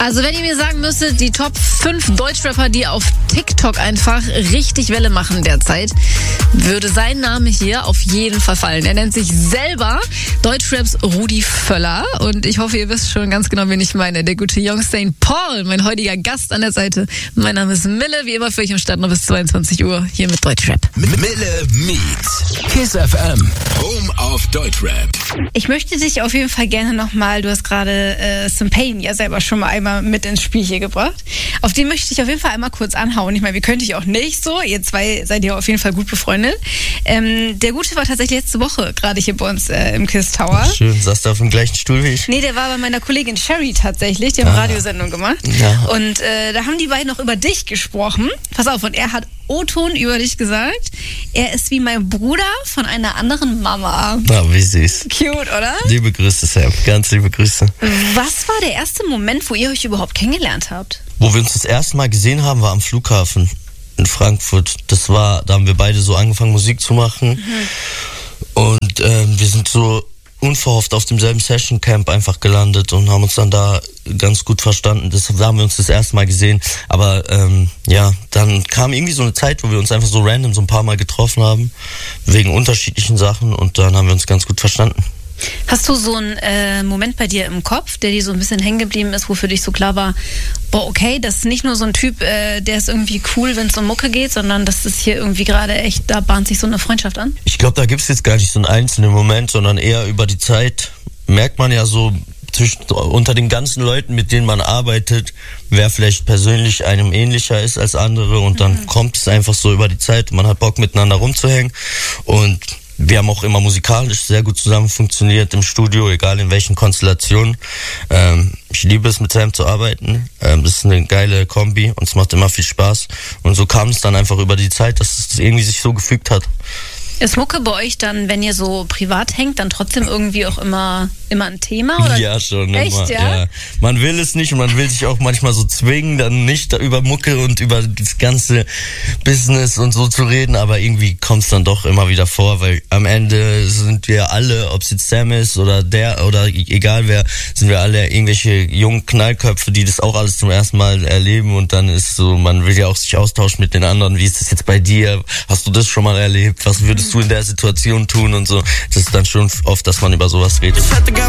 Also wenn ihr mir sagen müsstet, die Top 5 Deutschrapper, die auf TikTok einfach richtig Welle machen derzeit, würde sein Name hier auf jeden Fall fallen. Er nennt sich selber Deutschraps Rudi Völler und ich hoffe, ihr wisst schon ganz genau, wen ich meine. Der gute Young St. Paul, mein heutiger Gast an der Seite. Mein Name ist Mille, wie immer für euch im Start noch bis 22 Uhr hier mit Deutschrap. Mille meets Kiss FM, Home of Deutschrap. Ich möchte dich auf jeden Fall gerne nochmal, du hast gerade Sampain ja selber schon mal einmal mit ins Spiel hier gebracht. Auf den möchte ich auf jeden Fall einmal kurz anhauen. Ich meine, wir können dich auch nicht so. Ihr zwei seid ja auf jeden Fall gut befreundet. Der Gute war tatsächlich letzte Woche gerade hier bei uns im Kiss Tower. Schön, saß du auf dem gleichen Stuhl wie ich? Nee, der war bei meiner Kollegin Sherry tatsächlich. Die haben Radiosendung gemacht. Ja. Und da haben die beiden noch über dich gesprochen. Pass auf, und er hat O-Ton über dich gesagt. Er ist wie mein Bruder von einer anderen Mama. Na, wie süß. Cute, oder? Liebe Grüße, Sam. Ganz liebe Grüße. Was war der erste Moment, wo ihr euch überhaupt kennengelernt habt? Wo wir uns das erste Mal gesehen haben, war am Flughafen in Frankfurt. Da haben wir beide so angefangen, Musik zu machen. Und wir sind so unverhofft auf demselben Session-Camp einfach gelandet und haben uns dann da ganz gut verstanden. Da haben wir uns das erste Mal gesehen. Aber dann kam irgendwie so eine Zeit, wo wir uns einfach so random so ein paar Mal getroffen haben, wegen unterschiedlichen Sachen, und dann haben wir uns ganz gut verstanden. Hast du so einen Moment bei dir im Kopf, der dir so ein bisschen hängen geblieben ist, wo für dich so klar war, boah, okay, das ist nicht nur so ein Typ, der ist irgendwie cool, wenn es um Mucke geht, sondern das ist hier irgendwie gerade echt, da bahnt sich so eine Freundschaft an? Ich glaube, da gibt es jetzt gar nicht so einen einzelnen Moment, sondern eher über die Zeit merkt man ja so unter den ganzen Leuten, mit denen man arbeitet, wer vielleicht persönlich einem ähnlicher ist als andere, und dann kommt es einfach so über die Zeit. Man hat Bock, miteinander rumzuhängen, und wir haben auch immer musikalisch sehr gut zusammen funktioniert im Studio, egal in welchen Konstellationen. Ich liebe es, mit Sam zu arbeiten. Das ist eine geile Kombi und es macht immer viel Spaß. Und so kam es dann einfach über die Zeit, dass es irgendwie sich so gefügt hat. Ist Mucke bei euch dann, wenn ihr so privat hängt, dann trotzdem irgendwie auch immer ein Thema? Oder? Ja, schon. Echt, immer, ja? Man will es nicht und man will sich auch manchmal so zwingen, dann nicht über Mucke und über das ganze Business und so zu reden, aber irgendwie kommt es dann doch immer wieder vor, weil am Ende sind wir alle, ob es jetzt Sam ist oder der oder egal wer, sind wir alle irgendwelche jungen Knallköpfe, die das auch alles zum ersten Mal erleben, und dann ist so, man will ja auch sich austauschen mit den anderen. Wie ist das jetzt bei dir? Hast du das schon mal erlebt? Was würdest du in der Situation tun und so? Das ist dann schon oft, dass man über sowas redet. Ich hätte gern